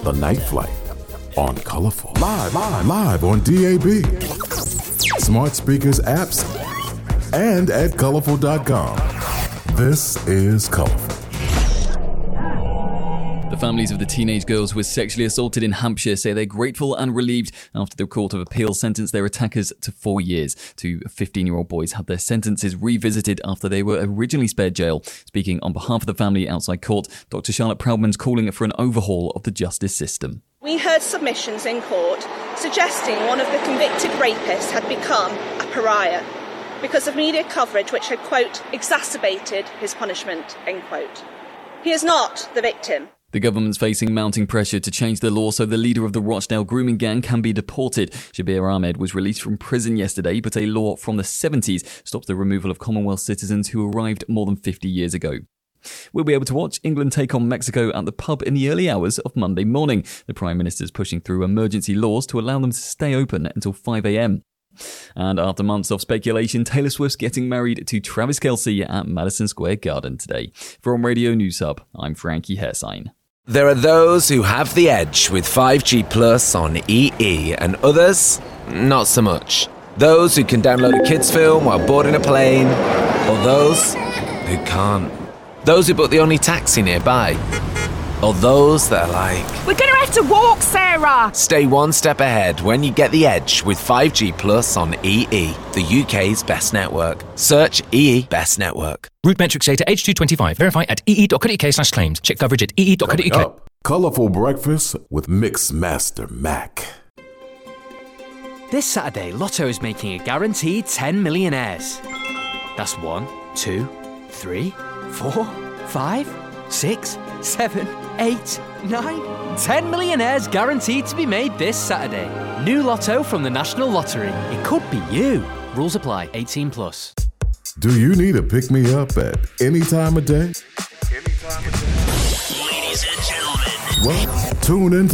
The Night Flight on Colorful. Live on DAB. Smart speakers, apps, and at colorful.com. This is Colorful. The families of the teenage girls who were sexually assaulted in Hampshire say they're grateful and relieved after the Court of Appeal sentenced their attackers to 4 years. Two 15-year-old boys had their sentences revisited after they were originally spared jail. Speaking on behalf of the family outside court, Dr. Charlotte Proudman's calling for an overhaul of the justice system. We heard submissions in court suggesting one of the convicted rapists had become a pariah because of media coverage which had, quote, exacerbated his punishment, end quote. He is not the victim. The government's facing mounting pressure to change the law so the leader of the Rochdale grooming gang can be deported. Shabir Ahmed was released from prison yesterday, but a law from the 70s stops the removal of Commonwealth citizens who arrived more than 50 years ago. We'll be able to watch England take on Mexico at the pub in the early hours of Monday morning. The Prime Minister's pushing through emergency laws to allow them to stay open until 5 a.m. And after months of speculation, Taylor Swift's getting married to Travis Kelce at Madison Square Garden today. From Radio News Hub, I'm Frankie Hersign. There are those who have the edge with 5G Plus on EE and others, not so much. Those who can download a kids film while boarding a plane, or those who can't. Those who book the only taxi nearby, or those that are like, we're going to have to walk, Sarah! Stay one step ahead when you get the edge with 5G Plus on EE, the UK's best network. Search EE Best Network. Route metrics data H225. Verify at ee.co.uk/claims. Check coverage at ee.co.uk. Colorful breakfast with Mixmaster Mac. This Saturday, Lotto is making a guaranteed 10 millionaires. That's 1, 2, 3, 4, 5, 6, 7, 8, 9, 10 millionaires guaranteed to be made this Saturday. New Lotto from the National Lottery. It could be you. Rules apply. 18 plus. Do you need a pick-me-up at any time of day? Ladies and gentlemen. Well, tune in